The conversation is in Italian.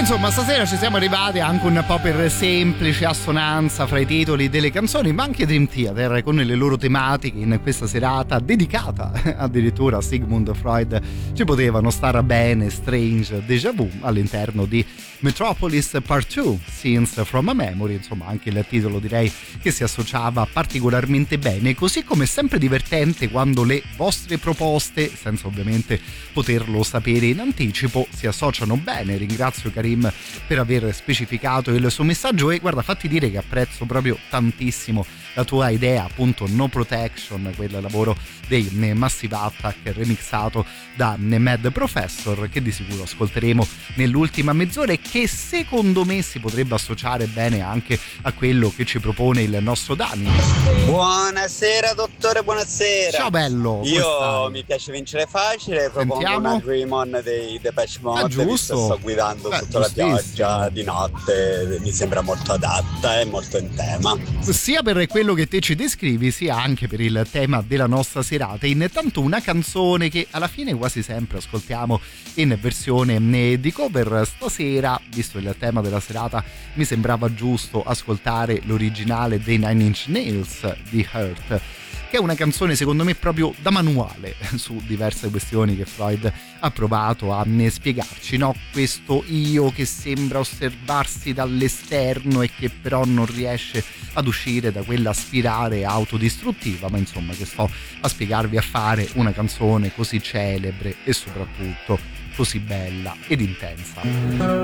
Insomma, stasera ci siamo arrivati anche un po' per semplice assonanza fra i titoli delle canzoni, ma anche Dream Theater con le loro tematiche in questa serata dedicata addirittura a Sigmund Freud ci potevano stare bene. Strange Déjà Vu all'interno di Metropolis Part 2 Scenes from a Memory, insomma anche il titolo direi che si associava particolarmente bene, così come è sempre divertente quando le vostre proposte, senza ovviamente poterlo sapere in anticipo, si associano bene. Ringrazio Karim per aver specificato il suo messaggio e guarda, fatti dire che apprezzo proprio tantissimo la tua idea, appunto No Protection, quel lavoro dei Massive Attack remixato da Mad Professor, che di sicuro ascolteremo nell'ultima mezz'ora e che secondo me si potrebbe associare bene anche a quello che ci propone il nostro Dani. Buonasera dottore, buonasera. Ciao bello. Io mi piace vincere facile, propongo Sentiamo. una Dream On dei Depeche Mode, giusto. visto sto guidando sotto la pioggia di notte, mi sembra molto adatta e molto in tema. Sia per quello che te ci descrivi, sia anche per il tema della nostra serata. Intanto una canzone che alla fine quasi sempre ascoltiamo in versione di cover. Stasera, visto il tema della serata, mi sembrava giusto ascoltare l'originale dei Nine Inch Nails di Hurt, che è una canzone secondo me proprio da manuale su diverse questioni che Freud ha provato a spiegarci, no? Questo io che sembra osservarsi dall'esterno e che però non riesce ad uscire da quella spirale autodistruttiva, ma insomma che sto a spiegarvi a fare una canzone così celebre e soprattutto così bella ed intensa.